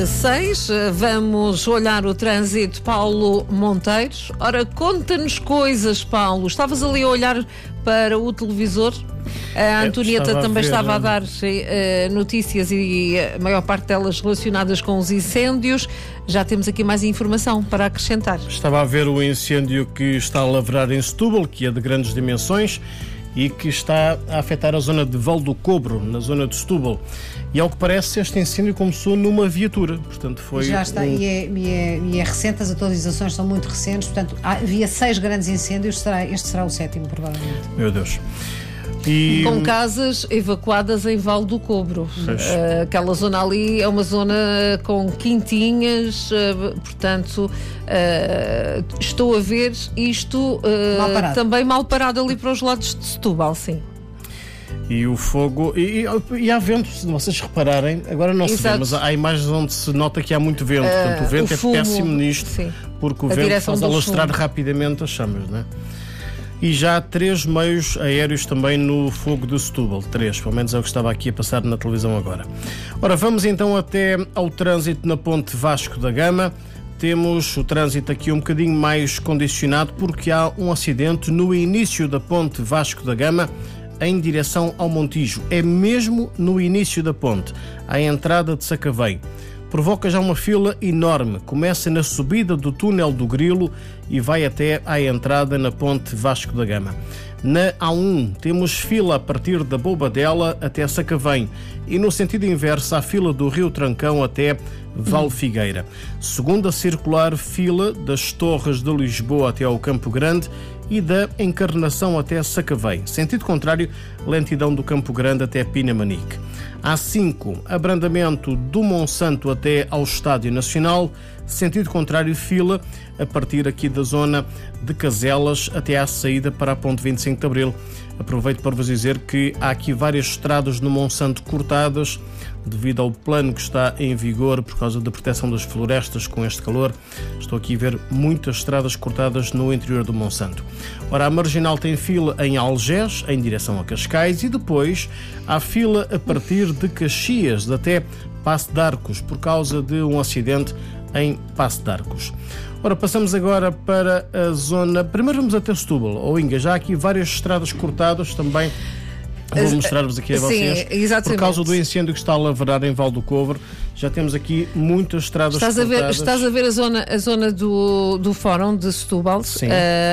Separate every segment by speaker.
Speaker 1: 6, vamos olhar o trânsito. Paulo Monteiros. Ora, conta-nos coisas, Paulo. Estavas ali a olhar para o televisor. A Antonieta também estava a dar notícias e a maior parte delas relacionadas com os incêndios. Já temos aqui mais informação para acrescentar.
Speaker 2: Estava a ver o incêndio que está a lavrar em Setúbal, que é de grandes dimensões e que está a afetar a zona de Val do Cobro, na zona de Setúbal. E ao que parece, este incêndio começou numa viatura. Portanto, foi
Speaker 3: já está, e é recente, as atualizações são muito recentes. Portanto, havia 6 grandes incêndios, este será o 7º, provavelmente.
Speaker 2: Meu Deus.
Speaker 1: Com casas evacuadas em Val do Cobro. Aquela zona ali é uma zona com quintinhas, portanto, estou a ver isto também mal parado ali para os lados de Setúbal, sim.
Speaker 2: E o fogo, e há vento, se vocês repararem, agora não se vê, mas há imagens onde se nota que há muito vento, portanto o vento é péssimo nisto, sim, porque o vento faz alastrar rapidamente as chamas, não é? E já há 3 meios aéreos também no fogo de Setúbal. 3, pelo menos é o que estava aqui a passar na televisão agora. Ora, vamos então até ao trânsito na Ponte Vasco da Gama. Temos o trânsito aqui um bocadinho mais condicionado porque há um acidente no início da Ponte Vasco da Gama em direção ao Montijo. É mesmo no início da ponte, à entrada de Sacavém. Provoca já uma fila enorme. Começa na subida do túnel do Grilo e vai até à entrada na Ponte Vasco da Gama. Na A1 temos fila a partir da Bobadela até Sacavém e no sentido inverso há fila do Rio Trancão até Valfigueira. Segunda circular, fila das Torres de Lisboa até ao Campo Grande e da Encarnação até Sacavém. Sentido contrário, lentidão do Campo Grande até Pinamanique. A5, abrandamento do Monsanto até ao Estádio Nacional. Sentido contrário, fila a partir aqui da zona de Caselas até à saída para a Ponte 25 de Abril. Aproveito para vos dizer que há aqui várias estradas no Monsanto cortadas devido ao plano que está em vigor por causa da proteção das florestas com este calor. Estou aqui a ver muitas estradas cortadas no interior do Monsanto. Ora, a Marginal tem fila em Algés, em direção a Cascais, e depois há fila a partir de Caxias até Passo de Arcos, por causa de um acidente em Passo de Arcos. Ora, passamos agora para a zona... Primeiro vamos até Setúbal. Inga, já há aqui várias estradas cortadas também. Vou mostrar-vos aqui a vocês.
Speaker 1: Sim, exatamente.
Speaker 2: Por causa do incêndio que está a lavrar em Val do Cobro, já temos aqui muitas estradas cortadas.
Speaker 1: Estás a ver a zona do Fórum de Setúbal?
Speaker 2: Sim.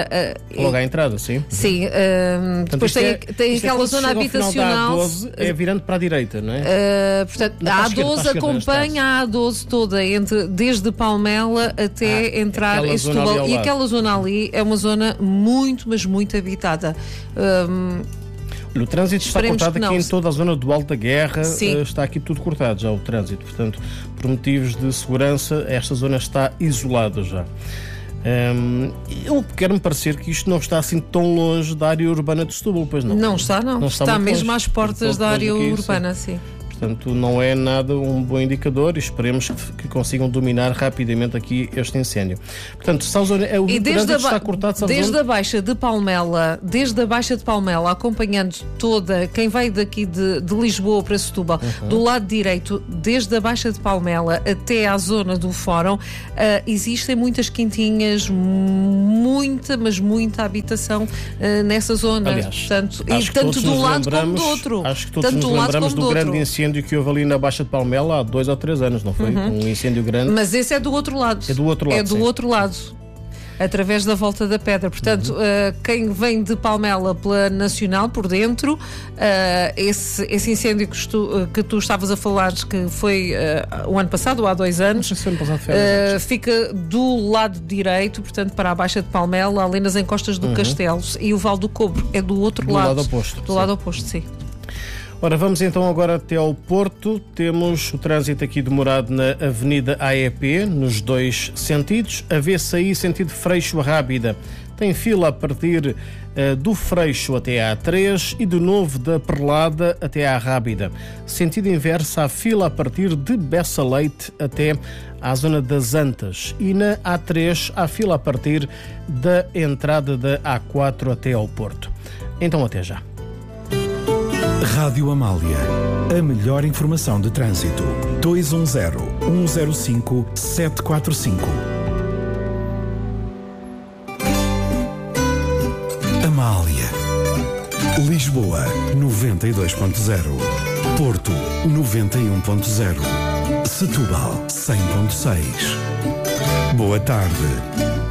Speaker 2: Logo à entrada, sim.
Speaker 1: Sim. Depois tem aquela zona habitacional.
Speaker 2: A12 é virando para a direita, não é?
Speaker 1: Portanto, a A12 acompanha a A12 toda, desde Palmela até entrar em Setúbal. E aquela zona ali é uma zona muito, mas muito habitada.
Speaker 2: O trânsito está cortado aqui em toda a zona do Alto da Guerra. Está aqui tudo cortado já o trânsito, portanto, por motivos de segurança, esta zona está isolada já. Eu quero-me parecer que isto não está assim tão longe da área urbana de Setúbal, pois não?
Speaker 1: Não está, não. Está mesmo às portas da área urbana, sim.
Speaker 2: Portanto, não é nada um bom indicador e esperemos que consigam dominar rapidamente aqui este incêndio. Portanto, o trânsito está cortado.
Speaker 1: Desde a Baixa de Palmela, acompanhando toda, quem vai daqui de Lisboa para Setúbal, do lado direito, desde a Baixa de Palmela até à zona do Fórum, existem muitas quintinhas, mas muita habitação nessa zona.
Speaker 2: Aliás,
Speaker 1: portanto, e tanto de um lado como do outro.
Speaker 2: Acho que todos nos lembramos do grande incêndio que houve ali na Baixa de Palmela há 2 ou 3 anos, não foi? Um incêndio grande.
Speaker 1: Mas esse é do outro lado.
Speaker 2: É do outro lado.
Speaker 1: É do outro lado. Através da Volta da Pedra. Portanto, quem vem de Palmela pela Nacional, por dentro, esse incêndio que tu estavas a falar, que foi o ano passado, ou há 2 anos, fica do lado direito, portanto, para a Baixa de Palmela, ali nas encostas do Castelo, e o Val do Cobro é do outro lado.
Speaker 2: Do lado oposto.
Speaker 1: Do lado oposto, sim.
Speaker 2: Ora, vamos então agora até ao Porto. Temos o trânsito aqui demorado na Avenida AEP, nos 2 sentidos. A VCI, sentido Freixo a Rábida, tem fila a partir do Freixo até à A3 e de novo da Perlada até à Rábida. Sentido inverso, há fila a partir de Bessa Leite até à zona das Antas. E na A3 há fila a partir da entrada da A4 até ao Porto. Então, até já.
Speaker 4: Rádio Amália, a melhor informação de trânsito. 210 105 745. Amália. Lisboa 92.0. Porto 91.0. Setúbal 100.6. Boa tarde.